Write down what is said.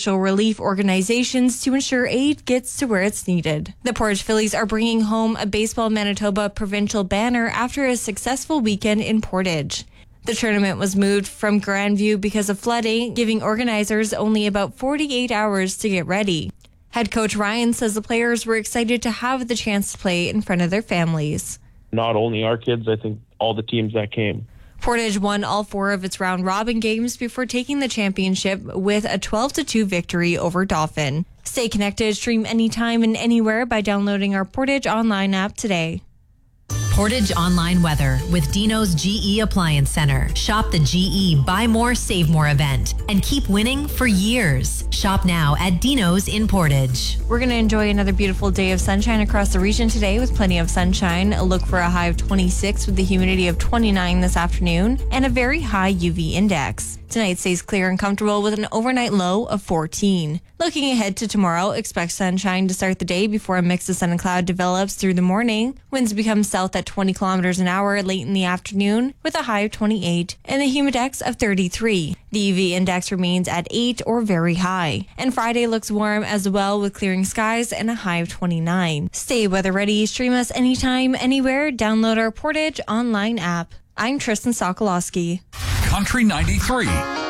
financial relief organizations to ensure aid gets to where it's needed. The Portage Phillies are bringing home a Baseball Manitoba provincial banner after a successful weekend in Portage. The tournament was moved from Grandview because of flooding, giving organizers only about 48 hours to get ready. Head coach Ryan says the players were excited to have the chance to play in front of their families. Not only our kids, I think all the teams that came. Portage won all 4 of its round-robin games before taking the championship with a 12-2 victory over Dauphin. Stay connected, stream anytime and anywhere by downloading our Portage Online app today. Portage Online Weather with Dino's GE Appliance Center. Shop the GE Buy More, Save More event and keep winning for years. Shop now at Dino's in Portage. We're going to enjoy another beautiful day of sunshine across the region today with plenty of sunshine. Look for a high of 26 with the humidity of 29 this afternoon and a very high UV index. Tonight stays clear and comfortable with an overnight low of 14. Looking ahead to tomorrow, expect sunshine to start the day before a mix of sun and cloud develops through the morning. Winds become south at 20 kilometers an hour late in the afternoon with a high of 28 and the humidex of 33. The UV index remains at 8 or very high. And Friday looks warm as well with clearing skies and a high of 29. Stay weather ready. Stream us anytime, anywhere. Download our Portage Online app. I'm Tristan Sokolowski. Country 93.